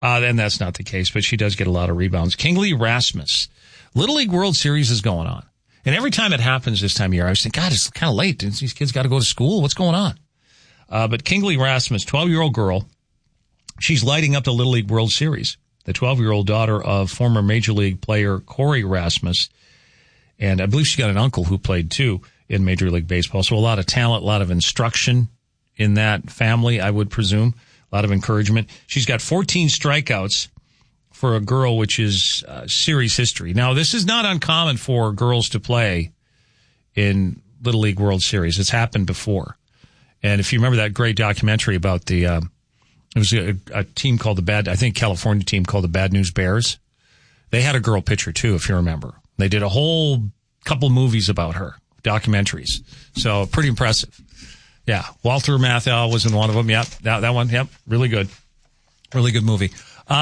And that's not the case, but she does get a lot of rebounds. Kingley Rasmus. Little League World Series is going on. And every time it happens this time of year, I was thinking, God, it's kind of late. These kids got to go to school. What's going on? But Kingley Rasmus, 12-year-old girl, she's lighting up the Little League World Series. The 12-year-old daughter of former Major League player Corey Rasmus. And I believe she got an uncle who played, too, in Major League Baseball. So a lot of talent, a lot of instruction in that family, I would presume. A lot of encouragement. She's got 14 strikeouts for a girl, which is series history. Now, this is not uncommon for girls to play in Little League World Series. It's happened before. And if you remember that great documentary about it was a team called I think California team called the Bad News Bears. They had a girl pitcher, too, if you remember. They did a whole couple movies about her, documentaries. So pretty impressive. Yeah, Walter Matthau was in one of them. Yep, that one. Yep, really good. Really good movie.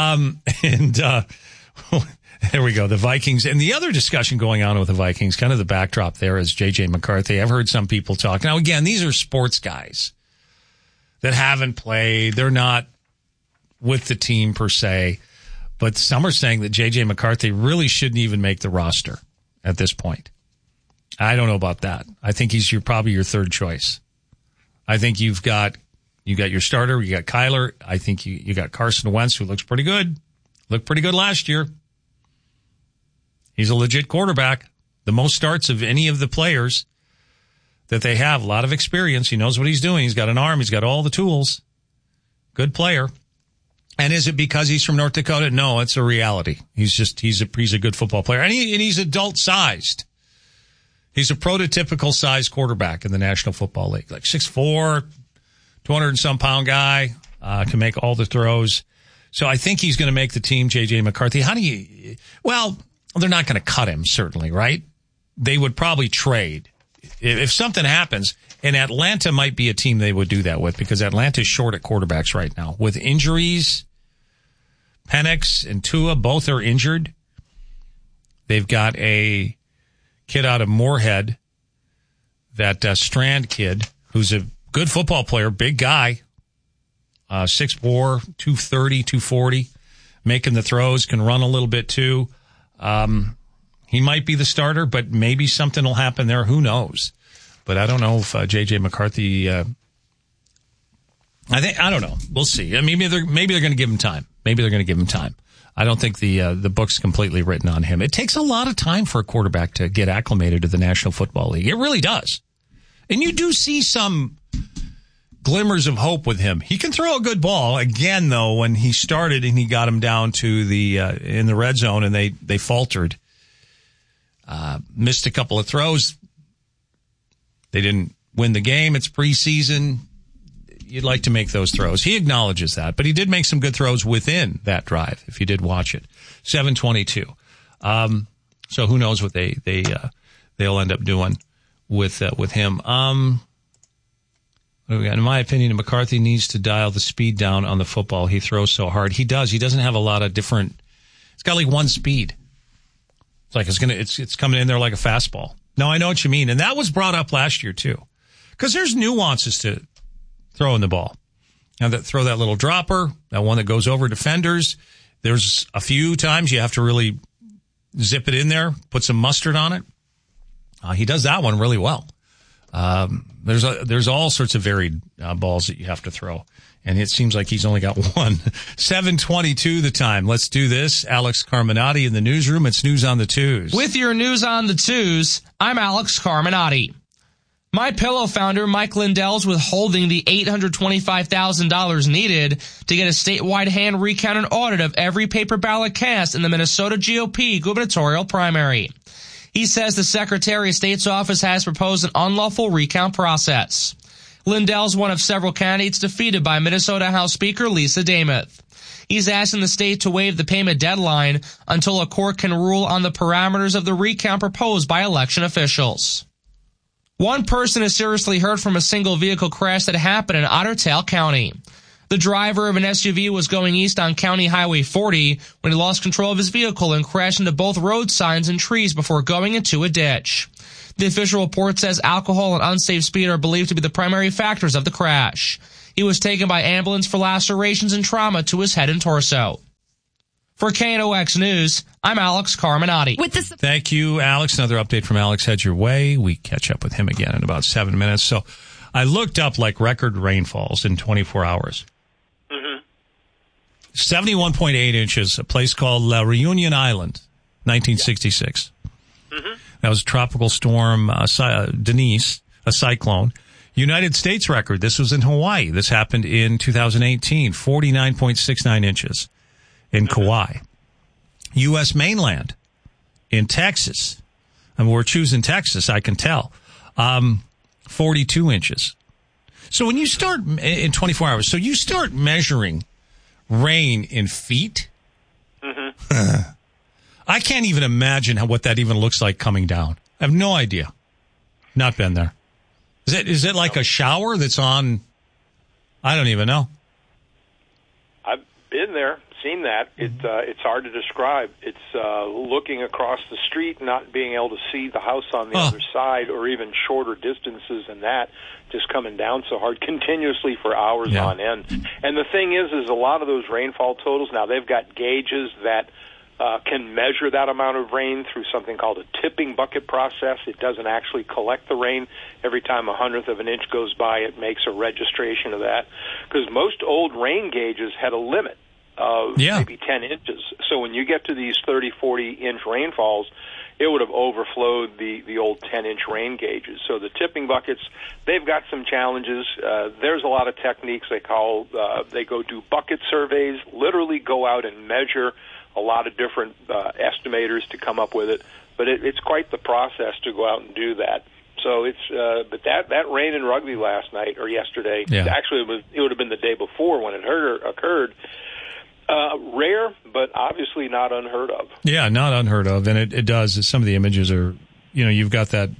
There we go, the Vikings. And the other discussion going on with the Vikings, kind of the backdrop there is J.J. McCarthy. I've heard some people talk. Now, again, these are sports guys that haven't played. They're not with the team per se. But some are saying that J.J. McCarthy really shouldn't even make the roster at this point. I don't know about that. I think he's probably your third choice. I think you got your starter, you got Kyler. I think you got Carson Wentz, who looks pretty good. Looked pretty good last year. He's a legit quarterback. The most starts of any of the players that they have. A lot of experience. He knows what he's doing. He's got an arm. He's got all the tools. Good player. And is it because he's from North Dakota? No, it's a reality. He's a good football player. And he's adult sized. He's a prototypical size quarterback in the National Football League. Like 6'4", 200 and some pound guy, can make all the throws. So I think he's going to make the team, J.J. McCarthy. Well, they're not going to cut him, certainly, right? They would probably trade. If something happens, and Atlanta might be a team they would do that with, because Atlanta's short at quarterbacks right now. With injuries, Penix and Tua, both are injured. They've got a kid out of Moorhead, that Strand kid, who's a good football player, big guy, 6'4", 230, 240, making the throws, can run a little bit too. He might be the starter, but maybe something will happen there. Who knows? But I don't know if J.J. McCarthy, I don't know. We'll see. Maybe they're going to give him time. I don't think the book's completely written on him. It takes a lot of time for a quarterback to get acclimated to the National Football League. It really does. And you do see some glimmers of hope with him. He can throw a good ball. Again, though, when he started and he got him down to in the red zone and they faltered, missed a couple of throws. They didn't win the game. It's preseason. You'd like to make those throws. He acknowledges that, but he did make some good throws within that drive, if you did watch it. 7:22. So who knows what they'll end up doing with him. In my opinion, McCarthy needs to dial the speed down on the football. He throws so hard. He does. He doesn't have a lot of different. It's got like one speed. It's like it's coming in there like a fastball. No, I know what you mean, and that was brought up last year too, because there's nuances to throwing the ball. Now throw that little dropper, that one that goes over defenders. There's a few times you have to really zip it in there, put some mustard on it. He does that one really well. There's all sorts of varied balls that you have to throw, and it seems like he's only got one. 7:22 the time. Let's do this. Alex Carminati in the newsroom. It's News on the Twos. With your News on the Twos, I'm Alex Carminati. MyPillow founder Mike Lindell's withholding the $825,000 needed to get a statewide hand recount and audit of every paper ballot cast in the Minnesota GOP gubernatorial primary. He says the Secretary of State's office has proposed an unlawful recount process. Lindell's one of several candidates defeated by Minnesota House Speaker Lisa Damuth. He's asking the state to waive the payment deadline until a court can rule on the parameters of the recount proposed by election officials. One person is seriously hurt from a single vehicle crash that happened in Otter Tail County. The driver of an SUV was going east on County Highway 40 when he lost control of his vehicle and crashed into both road signs and trees before going into a ditch. The official report says alcohol and unsafe speed are believed to be the primary factors of the crash. He was taken by ambulance for lacerations and trauma to his head and torso. For KNOX News, I'm Alex Carminati. Thank you, Alex. Another update from Alex heads your way. We catch up with him again in about 7 minutes. So I looked up like record rainfalls in 24 hours. 71.8 inches, a place called La Reunion Island, 1966. That was a tropical storm, Denise, a cyclone. United States record, this was in Hawaii. This happened in 2018, 49.69 inches in Kauai. U.S. mainland in Texas. I mean, we're choosing Texas, I can tell. 42 inches. So when you start in 24 hours, so you start measuring rain in feet. I can't even imagine what that even looks like coming down. I have no idea. Not been there. Is it like a shower that's on? I don't even know. I've been there, seen that. It's hard to describe. It's looking across the street, not being able to see the house on the other side, or even shorter distances than that, just coming down so hard continuously for hours on end. And the thing is a lot of those rainfall totals, now they've got gauges that can measure that amount of rain through something called a tipping bucket process. It doesn't actually collect the rain. Every time 1/100 of an inch goes by, it makes a registration of that. Because most old rain gauges had a limit of maybe 10 inches. So when you get to these 30, 40-inch rainfalls, it would have overflowed the old 10-inch rain gauges. So the tipping buckets, they've got some challenges. There's a lot of techniques they go do bucket surveys, literally go out and measure a lot of different estimators to come up with it. But it's quite the process to go out and do that. So but that rain in Rugby last night or yesterday, actually it would have been the day before when it occurred. Rare, but obviously not unheard of. Yeah, not unheard of, and it does. Some of the images are, you've got an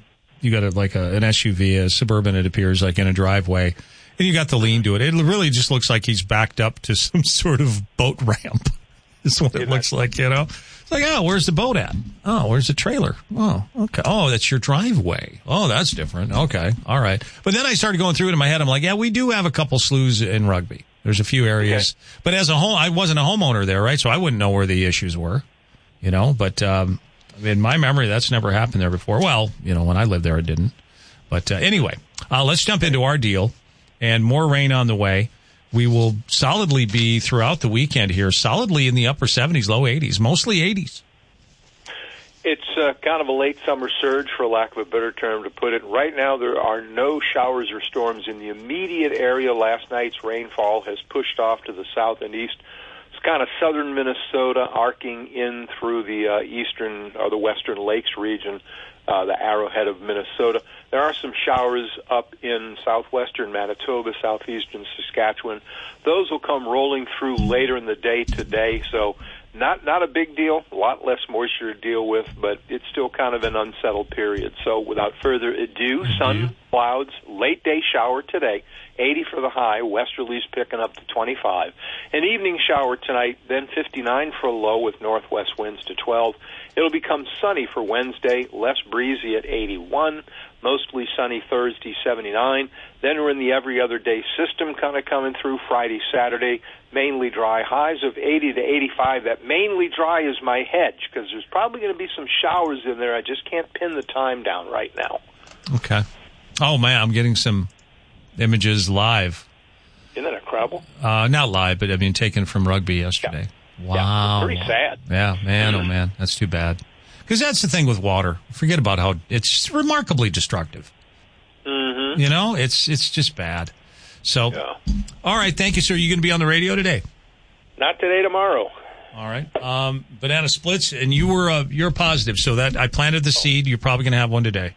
SUV, a Suburban, it appears, like in a driveway, and you got the lean to it. It really just looks like he's backed up to some sort of boat ramp. Is what it looks like, It's like, where's the boat at? Oh, where's the trailer? Oh, okay. Oh, that's your driveway. Oh, that's different. Okay, all right. But then I started going through it in my head. I'm like, we do have a couple sloughs in Rugby. There's a few areas. Okay. But as I wasn't a homeowner there, right? So I wouldn't know where the issues were, But in my memory, that's never happened there before. Well, when I lived there, it didn't. But anyway, let's jump into our deal. And more rain on the way. We will solidly be throughout the weekend here, solidly in the upper 70s, low 80s, mostly 80s. It's kind of a late summer surge, for lack of a better term to put it. Right now, there are no showers or storms in the immediate area. Last night's rainfall has pushed off to the south and east. It's kind of southern Minnesota, arcing in through the eastern or the western lakes region, the arrowhead of Minnesota. There are some showers up in southwestern Manitoba, southeastern Saskatchewan. Those will come rolling through later in the day today, so not a big deal, a lot less moisture to deal with, but it's still kind of an unsettled period. So without further ado, sun, clouds, late day shower today, 80 for the high, westerlies picking up to 25. An evening shower tonight, then 59 for a low with northwest winds to 12. It'll become sunny for Wednesday, less breezy at 81. Mostly sunny Thursday, 79. Then we're in the every other day system kind of coming through Friday, Saturday. Mainly dry, highs of 80 to 85. That mainly dry is my hedge because there's probably going to be some showers in there. I just can't pin the time down right now. Okay. Oh, man, I'm getting some images live. Isn't that incredible? Not live, but taken from Rugby yesterday. Yeah. Wow. Yeah, pretty sad. Yeah, man, oh, man, that's too bad. Because that's the thing with water. Forget about how it's remarkably destructive. Mm-hmm. It's just bad. So, all right, thank you, sir. You going to be on the radio today? Not today, tomorrow. All right. Banana splits, and you're positive. So that I planted the seed. You're probably going to have one today.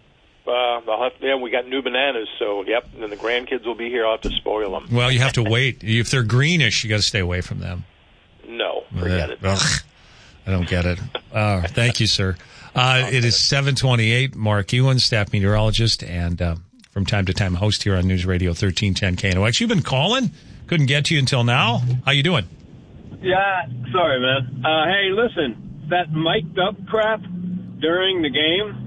We got new bananas, so and then the grandkids will be here. I'll have to spoil them. Well, you have to wait. If they're greenish, you got to stay away from them. No, forget it. Ugh, I don't get it. Thank you, sir. It is 7:28. Mark Ewan, staff meteorologist, and from time to time host here on News Radio 1310 KNOX. You've been calling. Couldn't get to you until now. How you doing? Yeah, sorry, man. Hey, listen, that mic'd up crap during the game,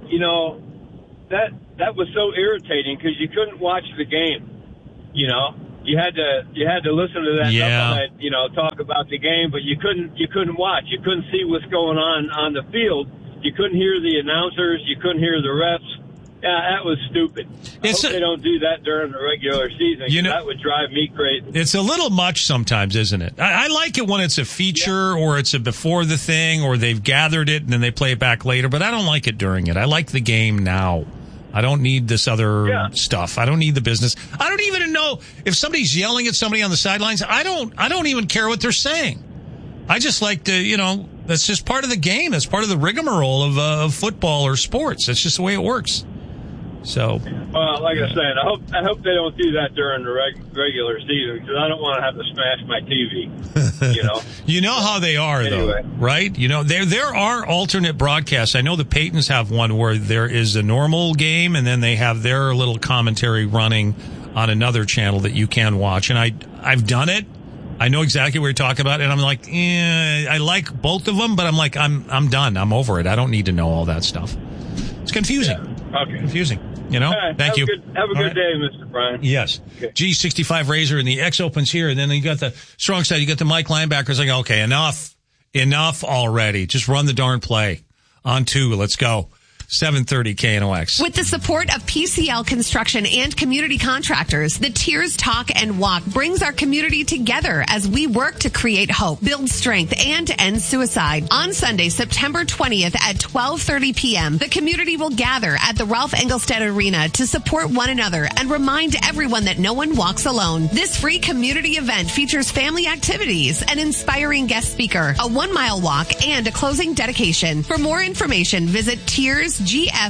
that was so irritating because you couldn't watch the game, you had to listen to that Yeah. knucklehead, talk about the game, but you couldn't watch. You couldn't see what's going on the field. You couldn't hear the announcers. You couldn't hear the refs. Yeah, that was stupid. I hope they don't do that during the regular season. That would drive me crazy. It's a little much sometimes, isn't it? I like it when it's a feature or it's a before the thing or they've gathered it and then they play it back later, but I don't like it during it. I like the game now. I don't need this other stuff. I don't need the business. I don't even know if somebody's yelling at somebody on the sidelines. I don't even care what they're saying. I just like to, that's just part of the game. That's part of the rigmarole of football or sports. That's just the way it works. So, well, like I said, I hope they don't do that during the regular season because I don't want to have to smash my TV. You know how they are, though, right? There are alternate broadcasts. I know the Paytons have one where there is a normal game and then they have their little commentary running on another channel that you can watch. And I've done it. I know exactly what you're talking about, and I'm like, I like both of them, but I'm like, I'm done. I'm over it. I don't need to know all that stuff. It's confusing. Yeah. Okay. Confusing. Right, Thank you. Have a good day, Mr. Brian. Yes. Okay. G65 Razor and the X Opens here, and then you got the strong side. You got the Mike linebackers. Like, okay, enough already. Just run the darn play. On 2, let's go. 730 KNOX. With the support of PCL Construction and community contractors, the Tears Talk and Walk brings our community together as we work to create hope, build strength, and end suicide. On Sunday, September 20th at 12:30 p.m., the community will gather at the Ralph Engelstad Arena to support one another and remind everyone that no one walks alone. This free community event features family activities, an inspiring guest speaker, a 1-mile walk, and a closing dedication. For more information, visit tearsgfnd.org.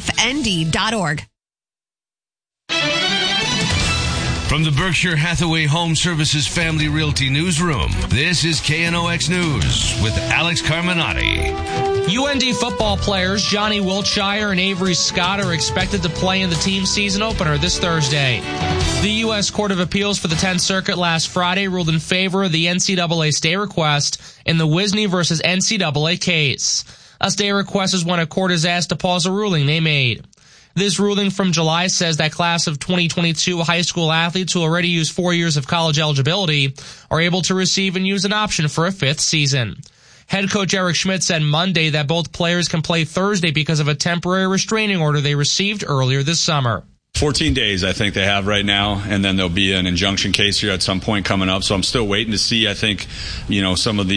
From the Berkshire Hathaway Home Services Family Realty Newsroom, this is KNOX News with Alex Carminati. UND football players Johnny Wiltshire and Avery Scott are expected to play in the team season opener this Thursday. The U.S. Court of Appeals for the 10th Circuit last Friday ruled in favor of the NCAA stay request in the Wisney versus NCAA case. A stay request is when a court is asked to pause a ruling they made. This ruling from July says that class of 2022 high school athletes who already use 4 years of college eligibility are able to receive and use an option for a 5th season. Head coach Eric Schmidt said Monday that both players can play Thursday because of a temporary restraining order they received earlier this summer. 14 days, I think they have right now, and then there'll be an injunction case here at some point coming up. So I'm still waiting to see, I think, some of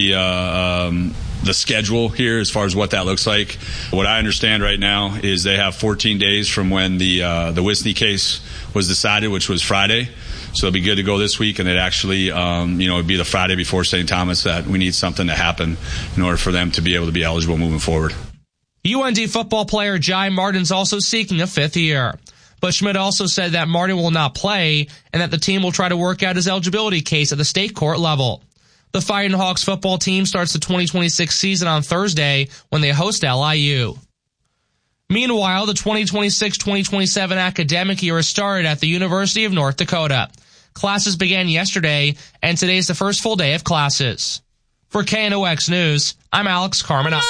the schedule here as far as what that looks like. What I understand right now is they have 14 days from when the Wisney case was decided, which was Friday. So it'll be good to go this week, and it actually, it'd be the Friday before St. Thomas that we need something to happen in order for them to be able to be eligible moving forward. UND football player Jai Martin's also seeking a 5th year. But Schmidt also said that Martin will not play and that the team will try to work out his eligibility case at the state court level. The Fighting Hawks football team starts the 2026 season on Thursday when they host LIU. Meanwhile, the 2026-2027 academic year has started at the University of North Dakota. Classes began yesterday, and today is the first full day of classes. For KNOX News, I'm Alex Carminati.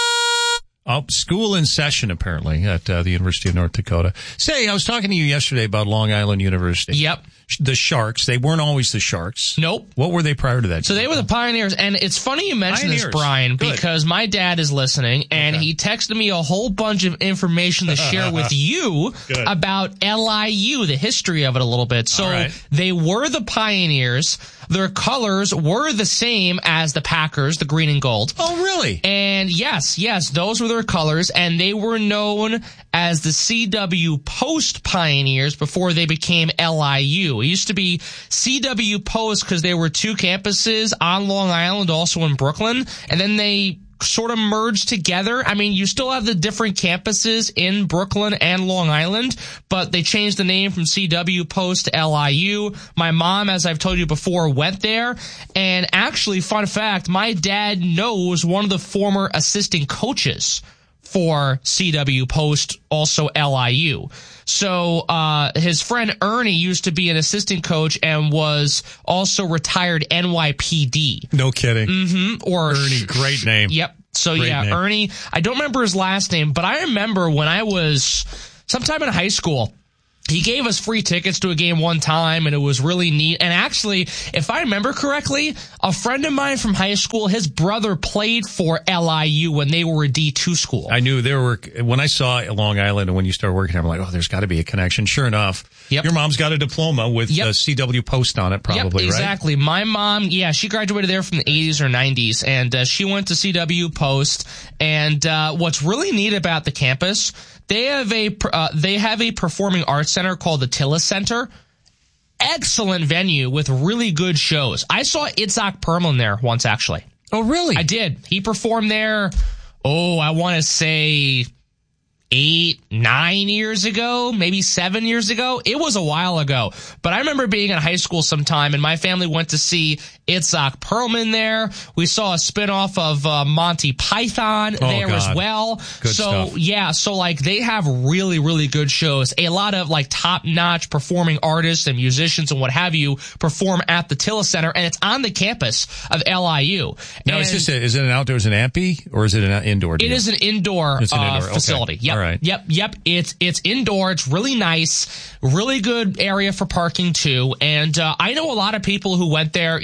School in session, apparently, at the University of North Dakota. Say, I was talking to you yesterday about Long Island University. Yep. The Sharks. They weren't always the Sharks. Nope. What were they prior to that? So they were the Pioneers. And it's funny you mention this, Brian, because my dad is listening, and he texted me a whole bunch of information to share with you about LIU, the history of it a little bit. So they were the Pioneers. Their colors were the same as the Packers, the green and gold. Oh, really? And yes, those were their colors, and they were known as the CW Post Pioneers before they became LIU. It used to be CW Post because there were 2 campuses on Long Island, also in Brooklyn, and then they sort of merged together. I mean, you still have the different campuses in Brooklyn and Long Island, but they changed the name from CW Post to LIU. My mom, as I've told you before, went there. And actually, fun fact, my dad knows one of the former assistant coaches for CW Post, also LIU. So his friend Ernie used to be an assistant coach and was also retired NYPD. No kidding. Mm-hmm. Or Ernie, great name. Yep. So great name. Ernie, I don't remember his last name, but I remember when I was sometime in high school, He gave us free tickets to a game one time, and it was really neat. And actually, if I remember correctly, a friend of mine from high school, his brother played for LIU when they were a D2 school. I knew there were, when I saw Long Island and when you started working, I'm like, oh, there's got to be a connection. Sure enough, your mom's got a diploma with CW Post on it, probably, exactly. Right? My mom, she graduated there from the 80s or 90s, and she went to CW Post. And what's really neat about the campus, they have a performing arts center called the Tillis Center. Excellent venue with really good shows. I saw Itzhak Perlman there once, actually. Oh, really? I did. He performed there, I want to say 8, 9 years ago, maybe 7 years ago. It was a while ago. But I remember being in high school sometime, and my family went to see Itzhak Perlman there. We saw a spinoff of Monty Python there as well. Good stuff. So like they have really, really good shows. A lot of like top-notch performing artists and musicians and what have you perform at the Tillis Center, and it's on the campus of LIU. Now, is it an outdoor, is it an amphi, or is it an indoor deal? It is an indoor, facility. Okay. Yep. All right. Yep. It's indoor. It's really nice. Really good area for parking too. And I know a lot of people who went there.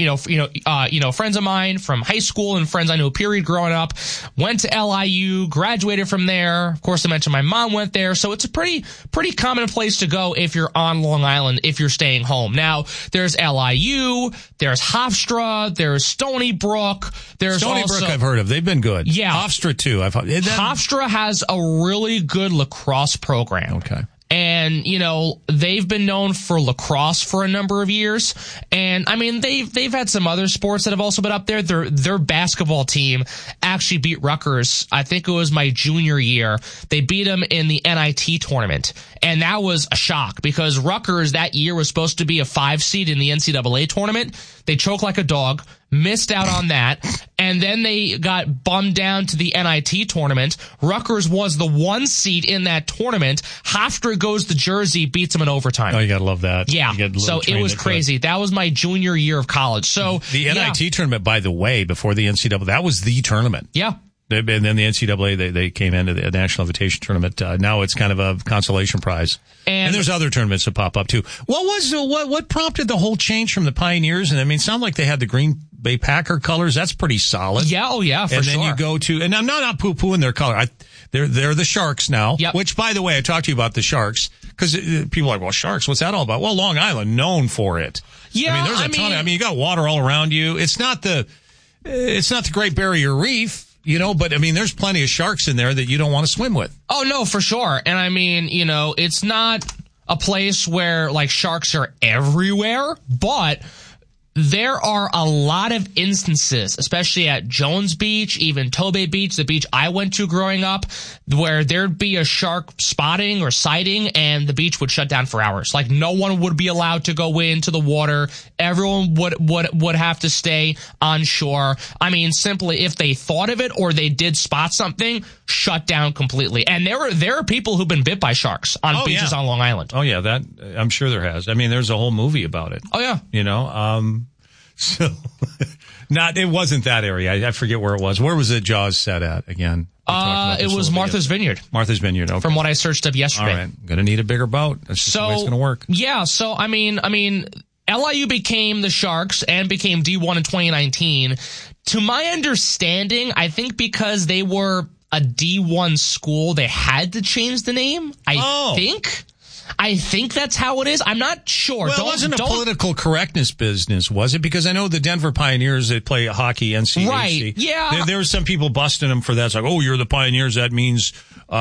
Friends of mine from high school and friends I knew period growing up went to LIU, graduated from there. Of course, I mentioned my mom went there. So it's a pretty common place to go if you're on Long Island, if you're staying home. Now, there's LIU, there's Hofstra, there's Stony Brook. There's Stony Brook I've heard of. They've been good. Yeah. Hofstra too. Hofstra has a really good lacrosse program. Okay. And, they've been known for lacrosse for a number of years. And, I mean, they've had some other sports that have also been up there. Their basketball team actually beat Rutgers. I think it was my junior year. They beat them in the NIT tournament. And that was a shock because Rutgers that year was supposed to be a 5 seed in the NCAA tournament. They choked like a dog, missed out on that, and then they got bummed down to the NIT tournament. Rutgers was the 1 seed in that tournament. Hofstra goes to Jersey, beats them in overtime. Oh, you gotta love that. Yeah. So it was crazy. That was my junior year of college. So the NIT tournament, by the way, before the NCAA, that was the tournament. Yeah. And then the NCAA, they came into the National Invitation Tournament. Now it's kind of a consolation prize. And there's other tournaments that pop up too. What prompted the whole change from the Pioneers? And I mean, it sounded like they had the Green Bay Packer colors. That's pretty solid. Yeah. Oh yeah, for sure. And then you go to, and I'm not poo-pooing their color. They're the Sharks now. Yep. Which, by the way, I talked to you about the Sharks because people are like, well, Sharks, what's that all about? Well, Long Island, known for it. Yeah. I mean, there's a ton of, you got water all around you. It's not the Great Barrier Reef. But I mean, there's plenty of sharks in there that you don't want to swim with. Oh, no, for sure. And I mean, it's not a place where like sharks are everywhere, but there are a lot of instances, especially at Jones Beach, even Tobay Beach, the beach I went to growing up, where there'd be a shark spotting or sighting and the beach would shut down for hours. Like no one would be allowed to go into the water. Everyone would have to stay on shore. I mean, simply if they thought of it or they did spot something, shut down completely. And there are people who've been bit by sharks on beaches on Long Island. Oh yeah, that I'm sure there has. I mean, there's a whole movie about it. Oh yeah. So, it wasn't that area. I forget where it was. Where was the Jaws set at again? It was Martha's Vineyard. Martha's Vineyard, okay. From what I searched up yesterday. All right. I'm gonna need a bigger boat. That's just the way it's gonna work. Yeah, so I mean, LIU became the Sharks and became D1 in 2019. To my understanding, I think because they were a D1 school, they had to change the name. I think that's how it is. I'm not sure. Well, it wasn't a political correctness business, was it? Because I know the Denver Pioneers, they play hockey, NCAC. Right, yeah. There were some people busting them for that. It's like, oh, you're the Pioneers. That means,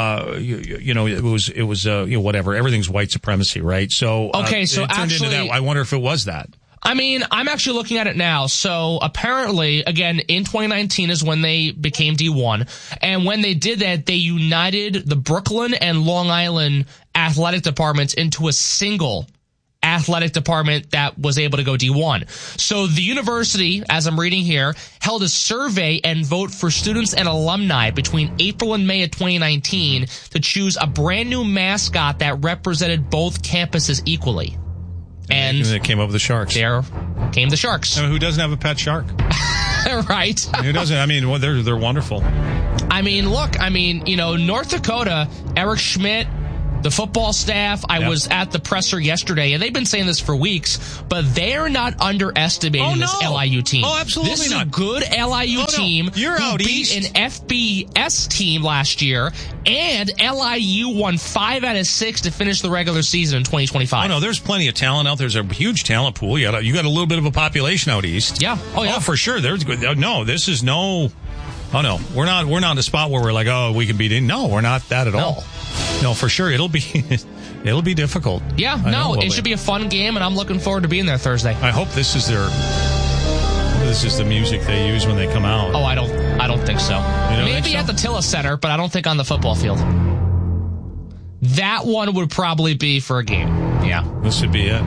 it was whatever. Everything's white supremacy, right? So, okay, so it turned into that. I wonder if it was that. I mean, I'm actually looking at it now. So apparently, again, in 2019 is when they became D1. And when they did that, they united the Brooklyn and Long Island athletic departments into a single athletic department that was able to go D1. So the university, as I'm reading here, held a survey and vote for students and alumni between April and May of 2019 to choose a brand new mascot that represented both campuses equally. And it came up with the Sharks. There came the Sharks. I mean, who doesn't have a pet shark? Right. Who doesn't? I mean, they're wonderful. I mean, look, North Dakota, Eric Schmidt, The football staff, I was at the presser yesterday, and they've been saying this for weeks, but they're not underestimating this LIU team. Oh, absolutely this not. This is a good LIU team who beat an FBS team last year, and LIU won 5 out of 6 to finish the regular season in 2025. Oh, no, there's plenty of talent out there. There's a huge talent pool. You got a little bit of a population out east. Yeah. Oh, yeah. Oh, for sure. There's good. No, this is no... Oh, no. We're not in a spot where we're like, oh, we can beat it. No, we're not that at all. No, for sure. It'll be difficult. Yeah, it should be a fun game, and I'm looking forward to being there Thursday. I hope this is the music they use when they come out. Oh, I don't think so. Maybe at the Tilla Center, but I don't think on the football field. That one would probably be for a game. Yeah. This would be it.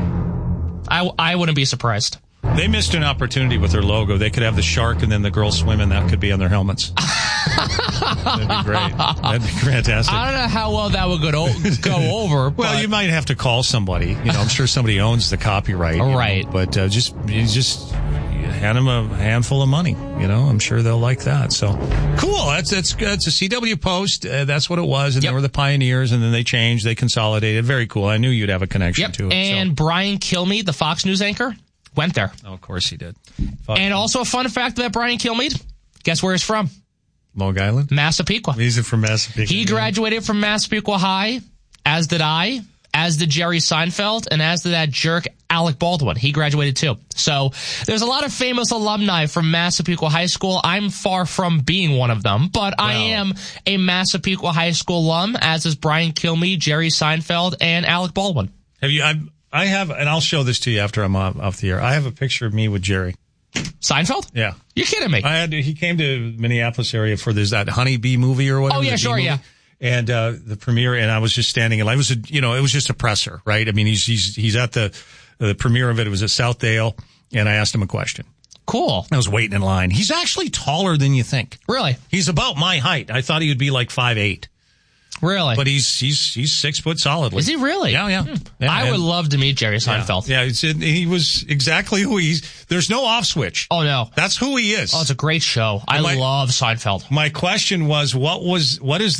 I wouldn't be surprised. They missed an opportunity with their logo. They could have the shark and then the girl swimming. That could be on their helmets. That'd be great. That'd be fantastic. I don't know how well that would go over. Well, you might have to call somebody. I'm sure somebody owns the copyright. Right. But just hand them a handful of money. I'm sure they'll like that. So cool. That's a CW Post. That's what it was. And they were the pioneers, and then they changed. They consolidated. Very cool. I knew you'd have a connection to it. And Brian Kilmeade, the Fox News anchor, went there. Oh, of course he did. And also a fun fact about Brian Kilmeade. Guess where he's from? Long Island? Massapequa. He's from Massapequa. He graduated from Massapequa High, as did I, as did Jerry Seinfeld, and as did that jerk Alec Baldwin. He graduated too. So there's a lot of famous alumni from Massapequa High School. I'm far from being one of them, but I am a Massapequa High School alum, as is Brian Kilmeade, Jerry Seinfeld, and Alec Baldwin. I have, and I'll show this to you after I'm off the air. I have a picture of me with Jerry Seinfeld? Yeah. You're kidding me. He came to Minneapolis area for that Honeybee movie or whatever. Oh, yeah, sure, yeah. And the premiere, and I was just standing in line. It was just a presser, right? I mean, he's at the premiere of it. It was at Southdale, and I asked him a question. Cool. I was waiting in line. He's actually taller than you think. Really? He's about my height. I thought he would be like 5'8". Really? But he's 6 foot solidly. Is he really? Yeah. I would love to meet Jerry Seinfeld. Yeah, he was exactly who there's no off switch. Oh, no. That's who he is. Oh, it's a great show. I love Seinfeld. My question was, what is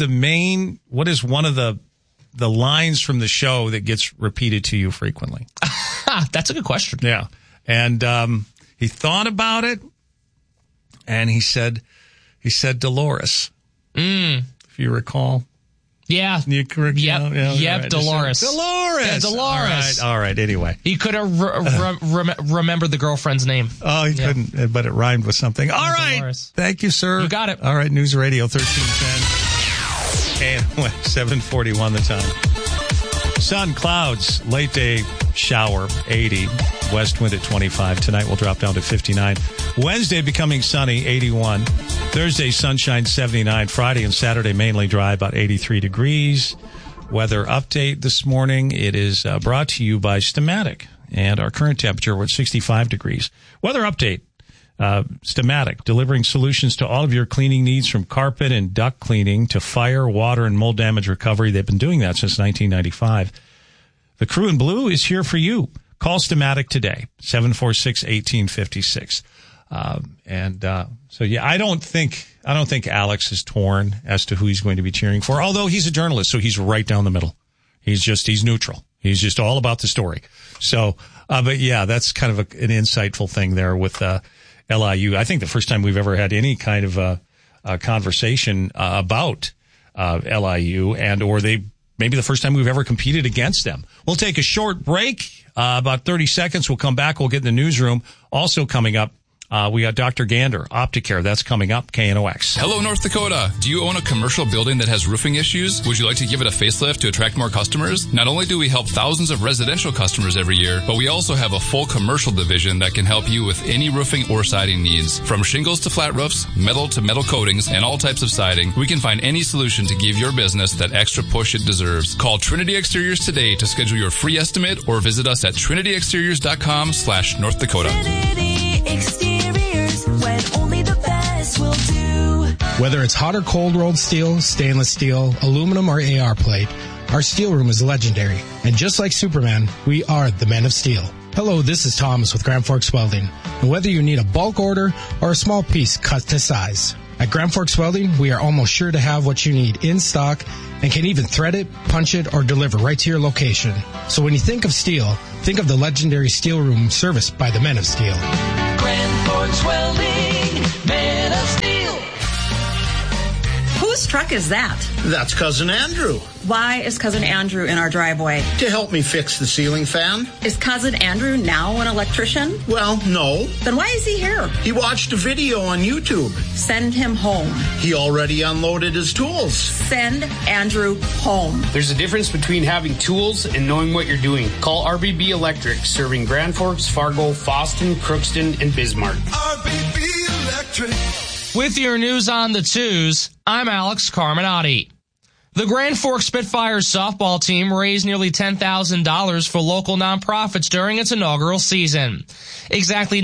one of the lines from the show that gets repeated to you frequently? That's a good question. Yeah. And he thought about it, and he said Dolores. If you recall. Yeah. You correct? Yep. Right. Dolores. Yeah, Dolores. All right. Anyway. He could have remembered the girlfriend's name. Oh, he couldn't, but it rhymed with something. All right. Dolores. Thank you, sir. You got it. All right. News Radio 1310. And 7:41 the time. Sun, clouds, late day shower, 80. West wind at 25. Tonight will drop down to 59. Wednesday becoming sunny, 81. Thursday, sunshine, 79. Friday and Saturday, mainly dry, about 83 degrees. Weather update this morning. It is brought to you by Stamatic. And our current temperature, we're at 65 degrees. Weather update. Stamatic, delivering solutions to all of your cleaning needs, from carpet and duct cleaning to fire, water, and mold damage recovery. They've been doing that since 1995. The crew in blue is here for you. Call Stamatic today, 746-1856. So yeah, I don't think Alex is torn as to who he's going to be cheering for, although he's a journalist, so he's right down the middle. He's neutral. He's just all about the story. So, but yeah, that's kind of an insightful thing there with, LIU. I think the first time we've ever had any kind of a conversation about LIU, or maybe the first time we've ever competed against them. We'll take a short break, about 30 seconds. We'll come back. We'll get in the newsroom. Also coming up, we got Dr. Gander, Opticare. That's coming up, KNOX. Hello, North Dakota. Do you own a commercial building that has roofing issues? Would you like to give it a facelift to attract more customers? Not only do we help thousands of residential customers every year, but we also have a full commercial division that can help you with any roofing or siding needs. From shingles to flat roofs, metal to metal coatings, and all types of siding, we can find any solution to give your business that extra push it deserves. Call Trinity Exteriors today to schedule your free estimate, or visit us at trinityexteriors.com/North Dakota. Trinity Exteriors, when only the best will do. Whether it's hot or cold rolled steel, stainless steel, aluminum, or AR plate, our steel room is legendary. And just like Superman, we are the men of steel. Hello, this is Thomas with Grand Forks Welding. And whether you need a bulk order or a small piece cut to size, At Grand Forks Welding, we are almost sure to have what you need in stock and can even thread it, punch it, or deliver right to your location. So when you think of steel, think of the legendary Steel Room serviced by the Men of Steel. Grand Forks Welding, Men of Steel. Whose truck is that? That's Cousin Andrew. Why is Cousin Andrew in our driveway? To help me fix the ceiling fan. Is Cousin Andrew now an electrician? Well, no. Then why is he here? He watched a video on YouTube. Send him home. He already unloaded his tools. Send Andrew home. There's a difference between having tools and knowing what you're doing. Call RBB Electric, serving Grand Forks, Fargo, Fosston, Crookston, and Bismarck. RBB Electric. With your news on the twos, I'm Alex Carminati. The Grand Forks Spitfires softball team raised nearly $10,000 for local nonprofits during its inaugural season. Exactly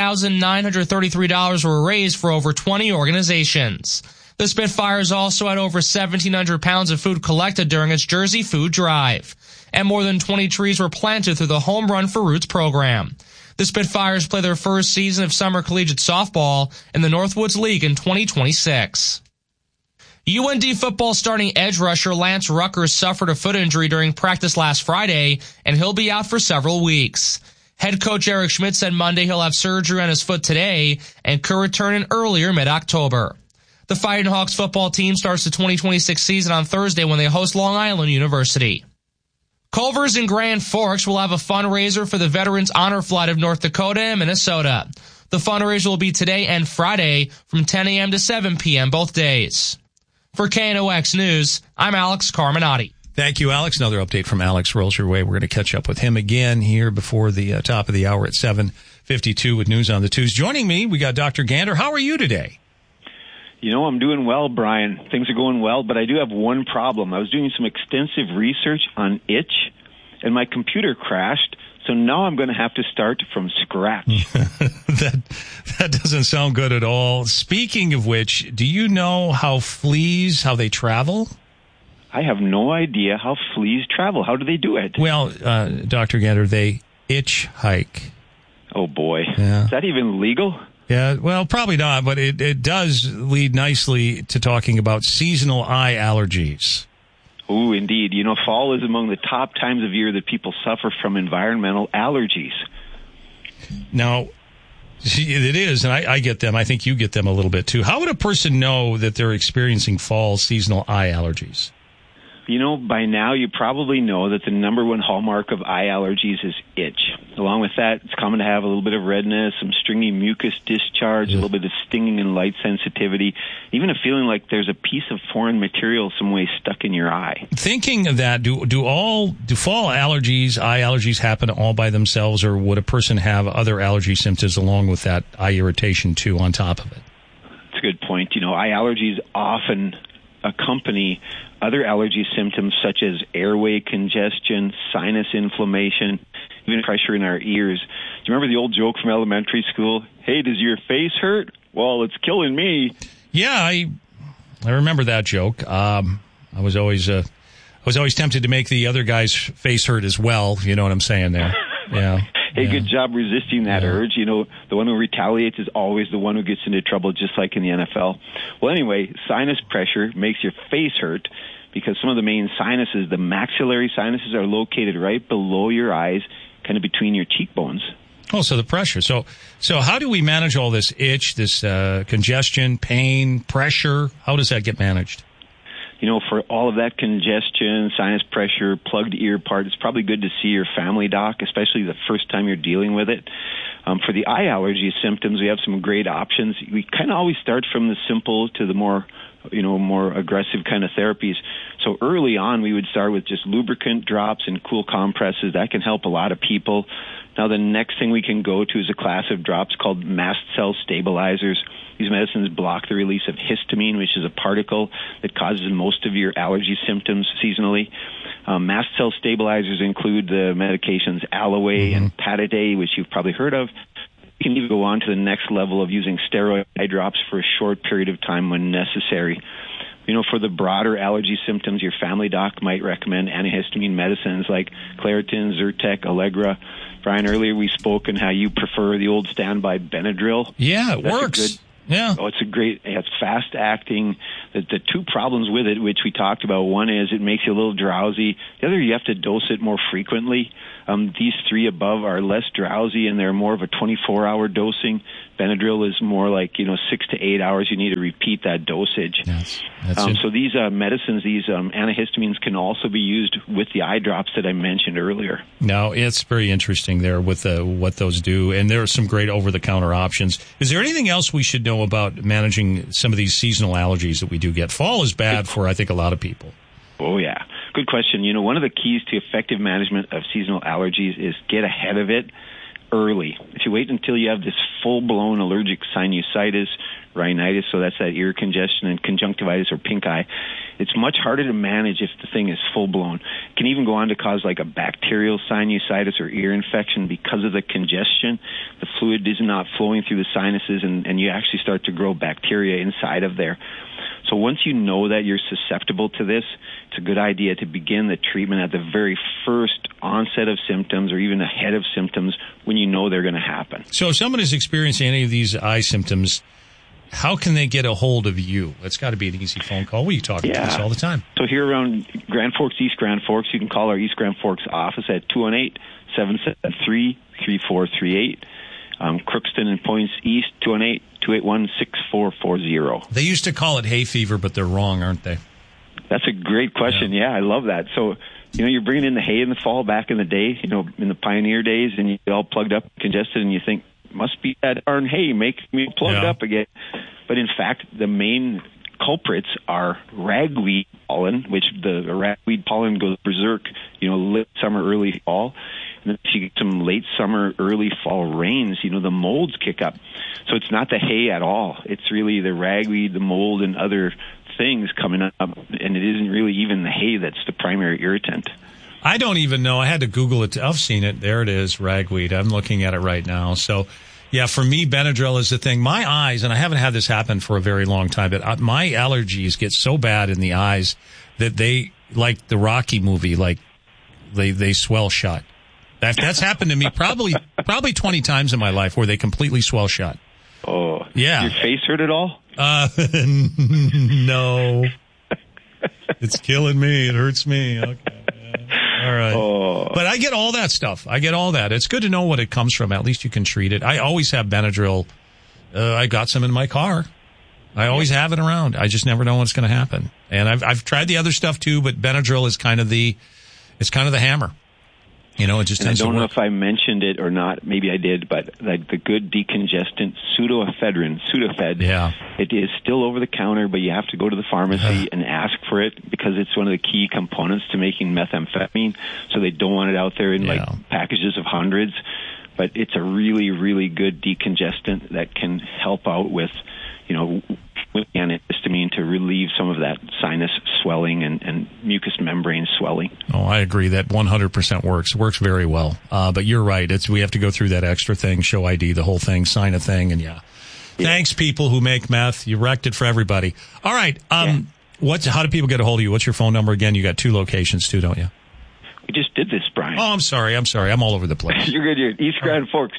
$9,933 were raised for over 20 organizations. The Spitfires also had over 1,700 pounds of food collected during its Jersey Food Drive. And more than 20 trees were planted through the Home Run for Roots program. The Spitfires play their first season of summer collegiate softball in the Northwoods League in 2026. UND football starting edge rusher Lance Ruckers suffered a foot injury during practice last Friday, and he'll be out for several weeks. Head coach Eric Schmidt said Monday he'll have surgery on his foot today and could return in earlier mid-October. The Fighting Hawks football team starts the 2026 season on Thursday when they host Long Island University. Culver's in Grand Forks will have a fundraiser for the Veterans Honor Flight of North Dakota and Minnesota. The fundraiser will be today and Friday from 10 a.m. to 7 p.m. both days. For KNOX News, I'm Alex Carminati. Thank you, Alex. Another update from Alex rolls your way. We're going to catch up with him again here before the top of the hour at 7:52 with News on the Twos. Joining me, we got Dr. Gander. How are you today? You know, I'm doing well, Brian. Things are going well, but I do have one problem. I was doing some extensive research on itch, and my computer crashed, so now I'm going to have to start from scratch. That doesn't sound good at all. Speaking of which, do you know how fleas, how they travel? I have no idea how fleas travel. How do they do it? Well, Dr. Gander, they itch hike. Oh, boy. Yeah. Is that even legal? Yeah, well, probably not, but it does lead nicely to talking about seasonal eye allergies. Oh, indeed. You know, fall is among the top times of year that people suffer from environmental allergies. Now, it is, and I get them. I think you get them a little bit, too. How would a person know that they're experiencing fall seasonal eye allergies? You know, by now you probably know that the number one hallmark of eye allergies is itch. Along with that, it's common to have a little bit of redness, some stringy mucus discharge, a little bit of stinging and light sensitivity, even a feeling like there's a piece of foreign material some way stuck in your eye. Thinking of that, do fall allergies, eye allergies happen all by themselves, or would a person have other allergy symptoms along with that eye irritation too on top of it? That's a good point. You know, eye allergies often accompany other allergy symptoms such as airway congestion, sinus inflammation, even pressure in our ears. Do you remember the old joke from elementary school? Hey, does your face hurt? Well, it's killing me. Yeah, I remember that joke. I was always tempted to make the other guy's face hurt as well. You know what I'm saying there? Yeah. Hey, good job resisting that urge. You know, the one who retaliates is always the one who gets into trouble, just like in the NFL. Well, anyway, sinus pressure makes your face hurt because some of the main sinuses, the maxillary sinuses, are located right below your eyes, kind of between your cheekbones. Oh, so the pressure. So how do we manage all this itch, this congestion, pain, pressure? How does that get managed? You know, for all of that congestion, sinus pressure, plugged ear part, it's probably good to see your family doc, especially the first time you're dealing with it. For the eye allergy symptoms, we have some great options. We kind of always start from the simple to the more aggressive kind of therapies. So early on, we would start with just lubricant drops and cool compresses. That can help a lot of people. Now, the next thing we can go to is a class of drops called mast cell stabilizers. These medicines block the release of histamine, which is a particle that causes most of your allergy symptoms seasonally. Mast cell stabilizers include the medications Alloy and Pataday, which you've probably heard of. You can even go on to the next level of using steroid eye drops for a short period of time when necessary. You know, for the broader allergy symptoms, your family doc might recommend antihistamine medicines like Claritin, Zyrtec, Allegra. Brian, earlier we spoke on how you prefer the old standby Benadryl. Yeah, it works. Yeah. Oh, it's fast acting. The two problems with it, which we talked about, one is it makes you a little drowsy. The other, you have to dose it more frequently. These three above are less drowsy, and they're more of a 24-hour dosing. Benadryl is more like, 6 to 8 hours. You need to repeat that dosage. That's so these medicines, these antihistamines, can also be used with the eye drops that I mentioned earlier. No, it's very interesting there with what those do, and there are some great over-the-counter options. Is there anything else we should know about managing some of these seasonal allergies that we do get? Fall is bad for, I think, a lot of people. Oh, yeah. Good question. One of the keys to effective management of seasonal allergies is get ahead of it early. If you wait until you have this full-blown allergic sinusitis, rhinitis, so that's that ear congestion, and conjunctivitis or pink eye, it's much harder to manage if the thing is full-blown. It can even go on to cause like a bacterial sinusitis or ear infection because of the congestion. The fluid is not flowing through the sinuses, and you actually start to grow bacteria inside of there. So once you know that you're susceptible to this, it's a good idea to begin the treatment at the very first onset of symptoms or even ahead of symptoms when you know they're going to happen. So if someone is experiencing any of these eye symptoms, how can they get a hold of you? It's got to be an easy phone call. We talk about this all the time. So here around Grand Forks, East Grand Forks, you can call our East Grand Forks office at 218-773-3438. Crookston and Points East, 218-281-6440. They used to call it hay fever, but they're wrong, aren't they? That's a great question. Yeah, I love that. So, you're bringing in the hay in the fall back in the day, in the pioneer days, and you get all plugged up, congested, and you think, must be that darn hay making me plugged up again. But in fact, the main culprits are ragweed pollen, which the ragweed pollen goes berserk, late summer, early fall. And then if you get some late summer, early fall rains, the molds kick up. So it's not the hay at all. It's really the ragweed, the mold, and other things coming up. And it isn't really even the hay that's the primary irritant. I don't even know. I had to Google it. I've seen it. There it is, ragweed. I'm looking at it right now. So, yeah, for me, Benadryl is the thing. My eyes, and I haven't had this happen for a very long time, but my allergies get so bad in the eyes that they, like the Rocky movie, like they swell shut. That's happened to me probably 20 times in my life where they completely swell shut. Oh. Yeah. Your face hurt at all? No. It's killing me. It hurts me. Okay. All right. Oh. But I get all that stuff. I get all that. It's good to know what it comes from. At least you can treat it. I always have Benadryl. I got some in my car. I always have it around. I just never know what's going to happen. And I've tried the other stuff too, but Benadryl is kind of the hammer. It just and I tends don't to know work. if I mentioned it or not. Maybe I did, but like the good decongestant pseudoephedrine, Sudafed. Yeah. It is still over the counter, but you have to go to the pharmacy and ask for it because it's one of the key components to making methamphetamine. So they don't want it out there in like packages of hundreds. But it's a really, really good decongestant that can help out with, with antihistamine to relieve some of that sinus swelling and mucous membrane swelling. Oh, I agree. That 100% works. Works very well. But you're right. We have to go through that extra thing, show ID, the whole thing, sign a thing, and Thanks, people who make meth. You wrecked it for everybody. All right. How do people get a hold of you? What's your phone number again? You got 2 locations too, don't you? We just did this, Brian. Oh, I'm sorry. I'm all over the place. You're good. You're East Grand Forks,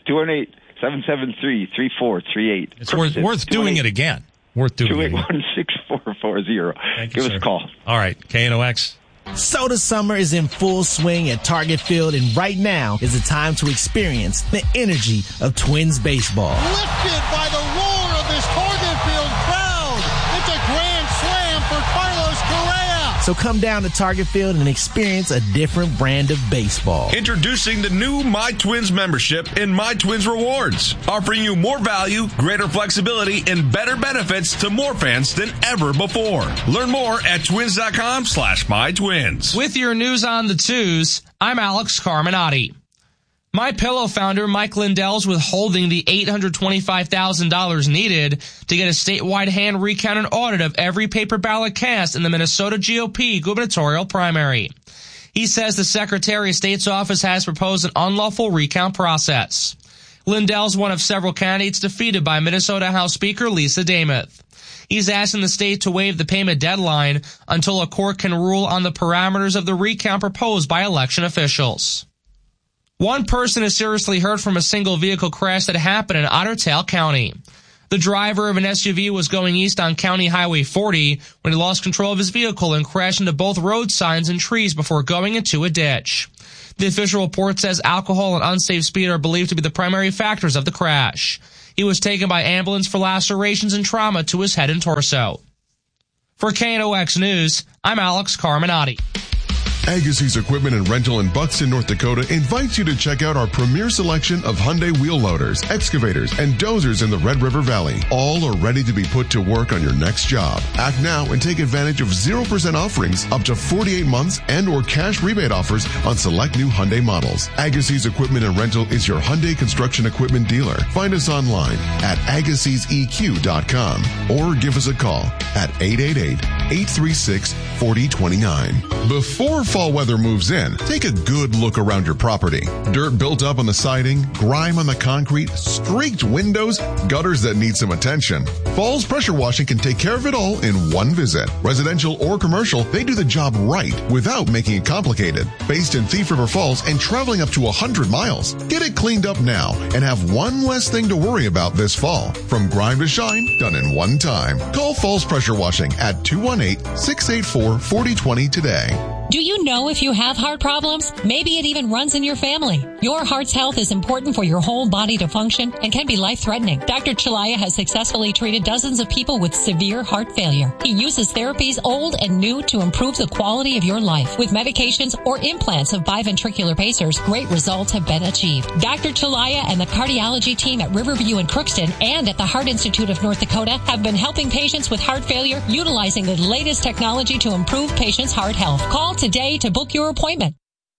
218-773-3438. It's worth doing it again. Worth doing it. 281-6440. Give us a call. All right. KNOX. Soda Summer is in full swing at Target Field, and right now is the time to experience the energy of Twins baseball. Lifted by the roar of this Target Field crowd. It's a grand slam for Carlos Correa. So come down to Target Field and experience a different brand of baseball. Introducing the new My Twins membership in My Twins Rewards, offering you more value, greater flexibility, and better benefits to more fans than ever before. Learn more at twins.com/mytwins. With your news on the twos, I'm Alex Carminati. MyPillow founder Mike Lindell's withholding the $825,000 needed to get a statewide hand recount and audit of every paper ballot cast in the Minnesota GOP gubernatorial primary. He says the Secretary of State's office has proposed an unlawful recount process. Lindell's one of several candidates defeated by Minnesota House Speaker Lisa Damuth. He's asking the state to waive the payment deadline until a court can rule on the parameters of the recount proposed by election officials. One person is seriously hurt from a single vehicle crash that happened in Otter Tail County. The driver of an SUV was going east on County Highway 40 when he lost control of his vehicle and crashed into both road signs and trees before going into a ditch. The official report says alcohol and unsafe speed are believed to be the primary factors of the crash. He was taken by ambulance for lacerations and trauma to his head and torso. For KNOX News, I'm Alex Carminati. Agassiz Equipment and Rental in Buxton, North Dakota invites you to check out our premier selection of Hyundai wheel loaders, excavators, and dozers in the Red River Valley. All are ready to be put to work on your next job. Act now and take advantage of 0% offerings up to 48 months and or cash rebate offers on select new Hyundai models. Agassiz Equipment and Rental is your Hyundai construction equipment dealer. Find us online at AgassizEQ.com or give us a call at 888-836-4029. Before fall weather moves in, take a good look around your property. Dirt built up on the siding, grime on the concrete, streaked windows, gutters that need some attention. Falls Pressure Washing can take care of it all in one visit. Residential or commercial, they do the job right without making it complicated. Based in Thief River Falls and traveling up to 100 miles. Get it cleaned up now and have one less thing to worry about this fall. From grime to shine, done in one time. Call Falls Pressure Washing at 218-684-4020 today. Do you know if you have heart problems? Maybe it even runs in your family. Your heart's health is important for your whole body to function and can be life-threatening. Dr. Chalaya has successfully treated dozens of people with severe heart failure. He uses therapies old and new to improve the quality of your life. With medications or implants of biventricular pacers, great results have been achieved. Dr. Chalaya and the cardiology team at Riverview in Crookston and at the Heart Institute of North Dakota have been helping patients with heart failure utilizing the latest technology to improve patients' heart health. Call today to book your appointment.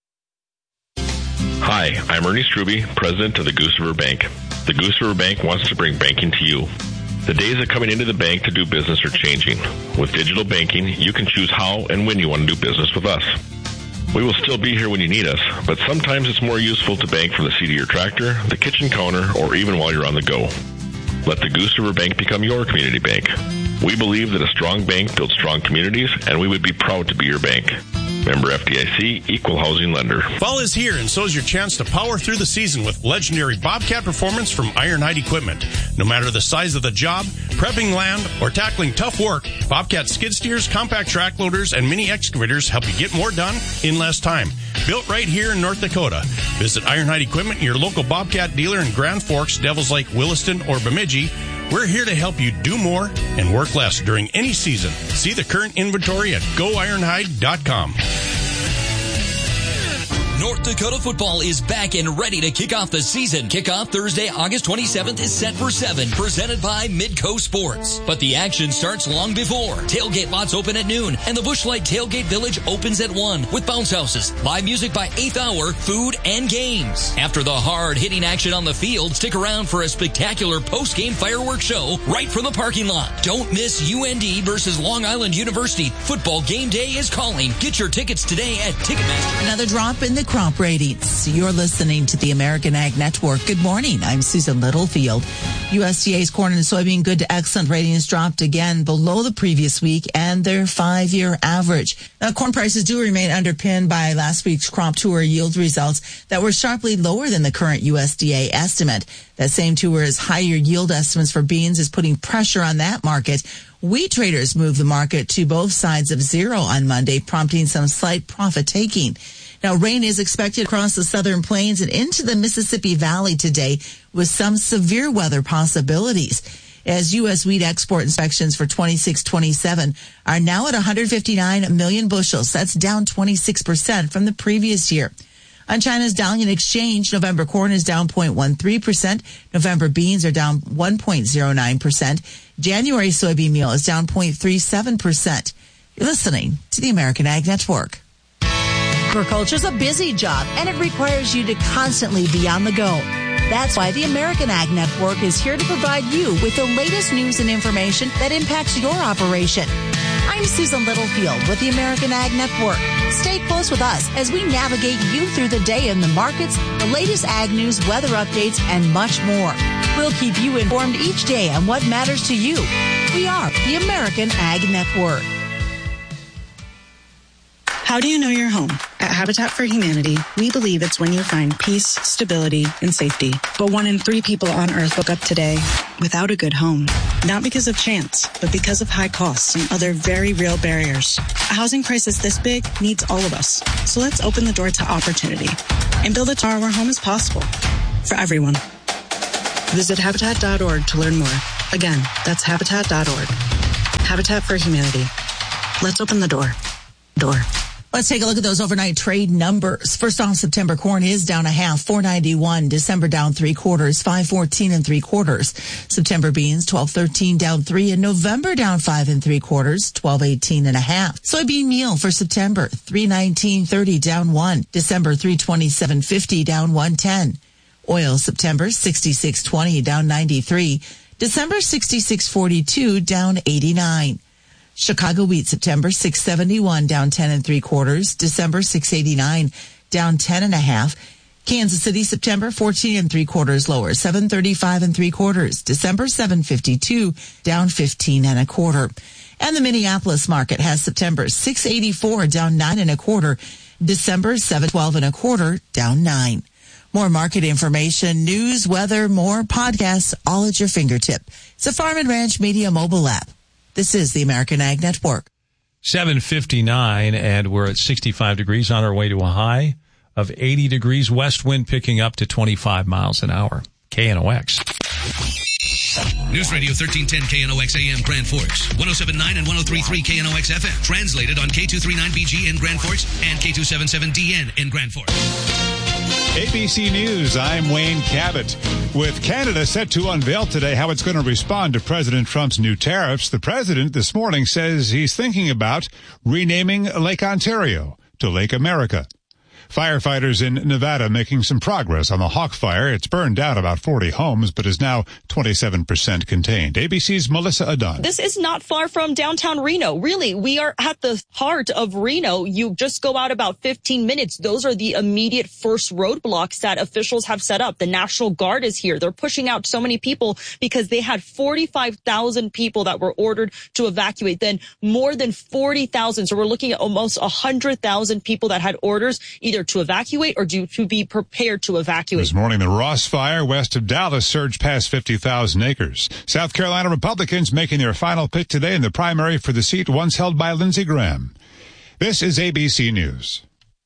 Hi, I'm Ernie Struby, president of the Goose River Bank. The Goose River Bank wants to bring banking to you. The days of coming into the bank to do business are changing. With digital banking, you can choose how and when you want to do business with us. We will still be here when you need us, but sometimes it's more useful to bank from the seat of your tractor, the kitchen counter, or even while you're on the go. Let the Goose River Bank become your community bank. We believe that a strong bank builds strong communities, and we would be proud to be your bank. Member FDIC, Equal Housing Lender. Fall is here, and so is your chance to power through the season with legendary Bobcat performance from Ironhide Equipment. No matter the size of the job, prepping land, or tackling tough work, Bobcat skid steers, compact track loaders, and mini excavators help you get more done in less time. Built right here in North Dakota. Visit Ironhide Equipment, your local Bobcat dealer in Grand Forks, Devils Lake, Williston, or Bemidji. We're here to help you do more and work less during any season. See the current inventory at goironhide.com. North Dakota football is back and ready to kick off the season. Kickoff Thursday, August 27th is set for 7, presented by Midco Sports. But the action starts long before. Tailgate lots open at noon, and the Busch Light Tailgate Village opens at 1 with bounce houses, live music by 8th hour, food, and games. After the hard-hitting action on the field, stick around for a spectacular post-game fireworks show right from the parking lot. Don't miss UND versus Long Island University. Football game day is calling. Get your tickets today at Ticketmaster. Another drop in the crop ratings. You're listening to the American Ag Network. Good morning. I'm Susan Littlefield. USDA's corn and soybean good to excellent ratings dropped again below the previous week and their 5-year average. Now, corn prices do remain underpinned by last week's crop tour yield results that were sharply lower than the current USDA estimate. That same tour's higher yield estimates for beans is putting pressure on that market. Wheat traders moved the market to both sides of zero on Monday, prompting some slight profit taking. Now, rain is expected across the southern plains and into the Mississippi Valley today with some severe weather possibilities. As U.S. wheat export inspections for 26-27 are now at 159 million bushels. That's down 26% from the previous year. On China's Dalian Exchange, November corn is down 0.13%. November beans are down 1.09%. January soybean meal is down 0.37%. You're listening to the American Ag Network. Agriculture is a busy job, and it requires you to constantly be on the go. That's why the American Ag Network is here to provide you with the latest news and information that impacts your operation. I'm Susan Littlefield with the American Ag Network. Stay close with us as we navigate you through the day in the markets, the latest ag news, weather updates, and much more. We'll keep you informed each day on what matters to you. We are the American Ag Network. How do you know your home? At Habitat for Humanity, we believe it's when you find peace, stability, and safety. But 1 in 3 people on Earth woke up today without a good home. Not because of chance, but because of high costs and other very real barriers. A housing crisis this big needs all of us. So let's open the door to opportunity and build a tomorrow where home is possible for everyone. Visit Habitat.org to learn more. Again, that's Habitat.org. Habitat for Humanity. Let's open the door. Let's take a look at those overnight trade numbers. First off, September corn is down a half, 491. December down 3/4, 514 3/4. September beans, 1213 down 3. And November down 5 3/4, 1218 1/2. Soybean meal for September, 319.30 down 1. December 327.50 down 110. Oil September 66.20 down 93. December 66.42 down 89. Chicago wheat September 671 down 10 3/4. December 689 down 10 1/2. Kansas City September 14 3/4 lower, 735 3/4. December 752 down 15 1/4. And the Minneapolis market has September 684 down 9 1/4. December 712 1/4 down 9. More market information, news, weather, more podcasts, all at your fingertip. It's a Farm and Ranch Media mobile app. This is the American Ag Network. 7:59, and we're at 65 degrees on our way to a high of 80 degrees. West wind picking up to 25 miles an hour. KNOX. News Radio 1310 KNOX AM Grand Forks, 107.9 and 103.3 KNOX FM. Translated on K239BG in Grand Forks and K277DN in Grand Forks. ABC News, I'm Wayne Cabot. With Canada set to unveil today how it's going to respond to President Trump's new tariffs, the president this morning says he's thinking about renaming Lake Ontario to Lake America. Firefighters in Nevada making some progress on the Hawk Fire. It's burned down about 40 homes, but is now 27% contained. ABC's Melissa Adon. This is not far from downtown Reno. Really, we are at the heart of Reno. You just go out about 15 minutes. Those are the immediate first roadblocks that officials have set up. The National Guard is here. They're pushing out so many people because they had 45,000 people that were ordered to evacuate. Then more than 40,000. So we're looking at almost 100,000 people that had orders either to evacuate or to be prepared to evacuate. This morning, the Ross Fire west of Dallas surged past 50,000 acres. South Carolina Republicans making their final pick today in the primary for the seat once held by Lindsey Graham. This is ABC News.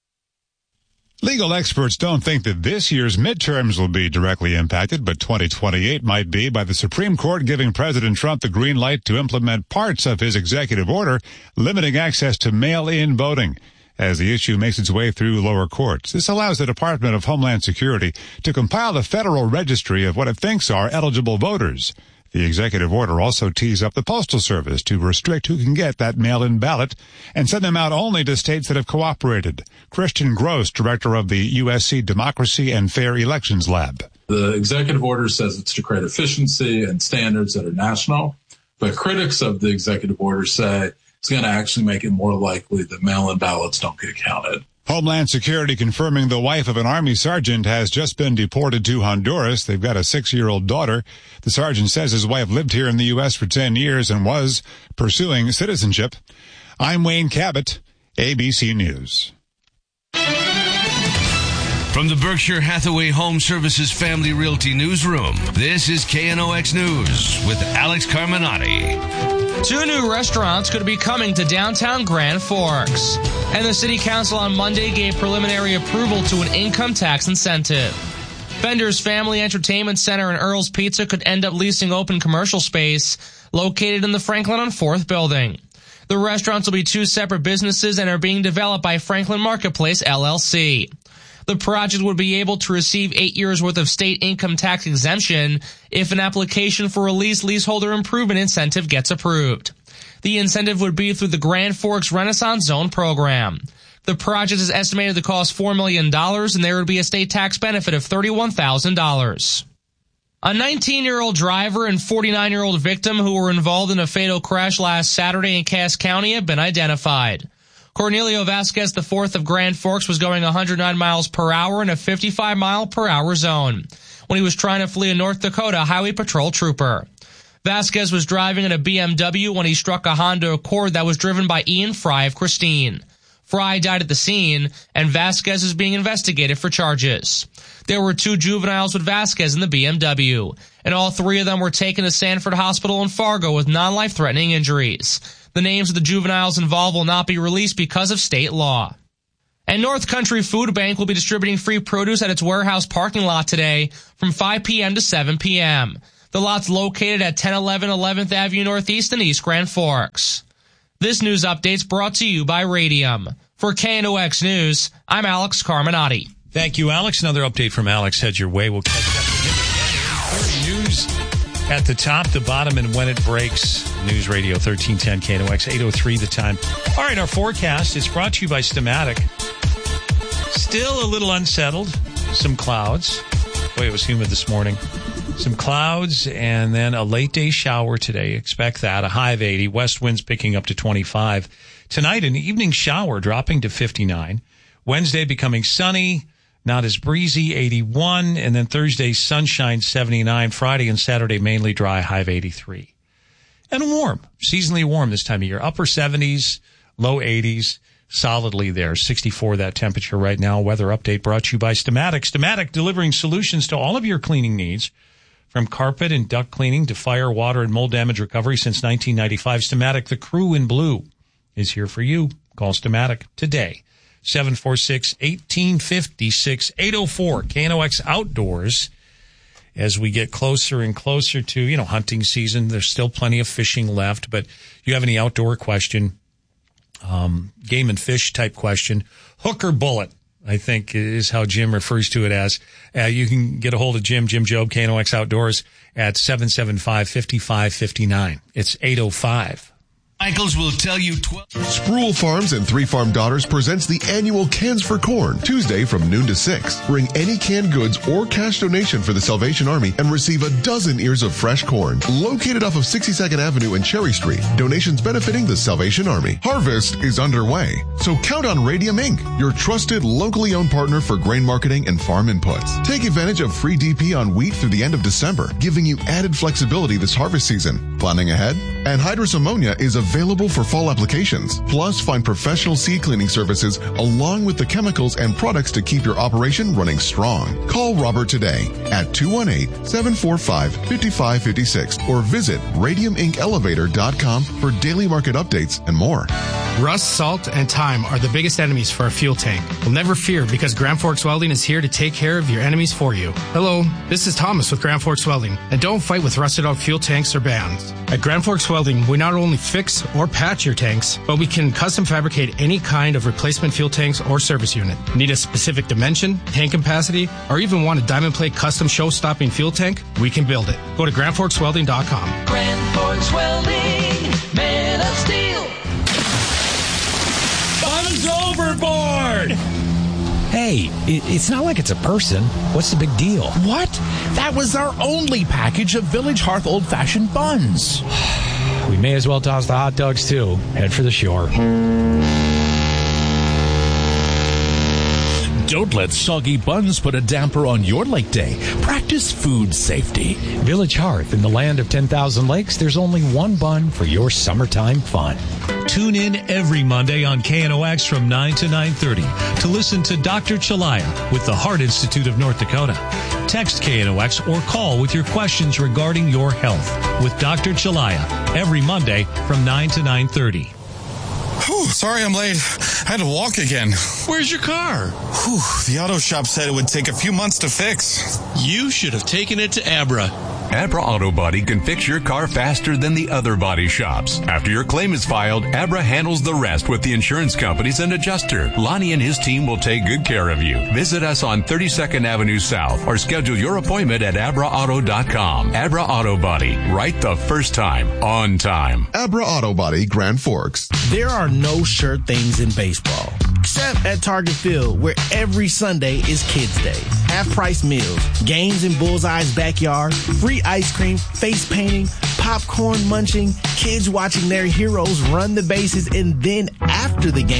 Legal experts don't think that this year's midterms will be directly impacted, but 2028 might be, by the Supreme Court giving President Trump the green light to implement parts of his executive order limiting access to mail-in voting as the issue makes its way through lower courts. This allows the Department of Homeland Security to compile a federal registry of what it thinks are eligible voters. The executive order also tees up the Postal Service to restrict who can get that mail-in ballot and send them out only to states that have cooperated. Christian Gross, director of the USC Democracy and Fair Elections Lab. The executive order says it's to create efficiency and standards that are national, but critics of the executive order say it's going to actually make it more likely that mail-in ballots don't get counted. Homeland Security confirming the wife of an Army sergeant has just been deported to Honduras. They've got a 6-year-old daughter. The sergeant says his wife lived here in the U.S. for 10 years and was pursuing citizenship. I'm Wayne Cabot, ABC News. From the Berkshire Hathaway Home Services Family Realty Newsroom, this is KNOX News with Alex Carminati. 2 new restaurants could be coming to downtown Grand Forks. And the City Council on Monday gave preliminary approval to an income tax incentive. Bender's Family Entertainment Center and Earl's Pizza could end up leasing open commercial space located in the Franklin on 4th building. The restaurants will be 2 separate businesses and are being developed by Franklin Marketplace, LLC. The project would be able to receive 8 years worth of state income tax exemption if an application for a leaseholder improvement incentive gets approved. The incentive would be through the Grand Forks Renaissance Zone program. The project is estimated to cost $4 million, and there would be a state tax benefit of $31,000. A 19-year-old driver and 49-year-old victim who were involved in a fatal crash last Saturday in Cass County have been identified. Cornelio Vasquez IV of Grand Forks was going 109 miles per hour in a 55-mile-per-hour zone when he was trying to flee a North Dakota Highway Patrol trooper. Vasquez was driving in a BMW when he struck a Honda Accord that was driven by Ian Fry of Christine. Fry died at the scene, and Vasquez is being investigated for charges. There were 2 juveniles with Vasquez in the BMW, and all 3 of them were taken to Sanford Hospital in Fargo with non-life-threatening injuries. The names of the juveniles involved will not be released because of state law. And North Country Food Bank will be distributing free produce at its warehouse parking lot today from 5 p.m. to 7 p.m. The lot's located at 1011 11th Avenue Northeast in East Grand Forks. This news update's brought to you by Radium. For KNOX News, I'm Alex Carminati. Thank you, Alex. Another update from Alex heads your way. We'll catch up with him again. News at the top, the bottom, and when it breaks. News Radio 1310 KNOX 8:03 the time. All right, our forecast is brought to you by Stamatic. Still a little unsettled. Some clouds. Boy, it was humid this morning. Some clouds and then a late day shower today. Expect that. A high of 80. West winds picking up to 25. Tonight, an evening shower dropping to 59. Wednesday becoming sunny, not as breezy, 81. And then Thursday, sunshine, 79. Friday and Saturday, mainly dry, high of 83. And warm, seasonally warm this time of year. Upper 70s, low 80s, solidly there. 64 that temperature right now. Weather update brought to you by Stamatic. Stamatic delivering solutions to all of your cleaning needs. From carpet and duct cleaning to fire, water, and mold damage recovery since 1995, Stamatic, the crew in blue, is here for you. Call Stamatic today. 746-1856, 804, KNOX Outdoors. As we get closer and closer to, hunting season, there's still plenty of fishing left. But if you have any outdoor question, game and fish type question, hook or bullet, I think is how Jim refers to it as. You can get a hold of Jim Job, KNOX Outdoors, at 775-5559. It's 805. Michaels will tell you 12. Sproul Farms and Three Farm Daughters presents the annual Cans for Corn, Tuesday from noon to 6. Bring any canned goods or cash donation for the Salvation Army and receive a dozen ears of fresh corn. Located off of 62nd Avenue and Cherry Street. Donations benefiting the Salvation Army. Harvest is underway, so count on Radium Inc., your trusted, locally owned partner for grain marketing and farm inputs. Take advantage of free DP on wheat through the end of December, giving you added flexibility this harvest season. Planning ahead? Anhydrous ammonia is available for fall applications. Plus, find professional seed cleaning services along with the chemicals and products to keep your operation running strong. Call Robert today at 218-745-5556 or visit radiumincelevator.com for daily market updates and more. Rust, salt, and time are the biggest enemies for a fuel tank. Well, never fear, because Grand Forks Welding is here to take care of your enemies for you. Hello, this is Thomas with Grand Forks Welding, and don't fight with rusted out fuel tanks or bands. At Grand Forks Welding, we not only fix or patch your tanks, but we can custom fabricate any kind of replacement fuel tanks or service unit. Need a specific dimension, tank capacity, or even want a diamond plate custom show-stopping fuel tank? We can build it. Go to GrandForksWelding.com. Grand Forks Welding, man of steel. Buns overboard! Hey, it's not like it's a person. What's the big deal? What? That was our only package of Village Hearth old-fashioned buns. We may as well toss the hot dogs, too. Head for the shore. Don't let soggy buns put a damper on your lake day. Practice food safety. Village Hearth, in the land of 10,000 lakes, there's only one bun for your summertime fun. Tune in every Monday on KNOX from 9 to 9:30 to listen to Dr. Chalaya with the Heart Institute of North Dakota. Text KNOX or call with your questions regarding your health with Dr. Chalaya every Monday from 9 to 9:30. Whew, sorry I'm late. I had to walk again. Where's your car? Whew, the auto shop said it would take a few months to fix. You should have taken it to Abra. Abra Auto Body can fix your car faster than the other body shops. After your claim is filed, Abra handles the rest with the insurance companies and adjuster. Lonnie and his team will take good care of you. Visit us on 32nd Avenue South or schedule your appointment at abraauto.com. Abra Auto Body, right the first time, on time. Abra Auto Body, Grand Forks. There are no sure things in baseball, except at Target Field, where every Sunday is Kids Day. Half-price meals, games in Bullseye's backyard, free ice cream, face painting, popcorn munching, kids watching their heroes run the bases, and then after the game,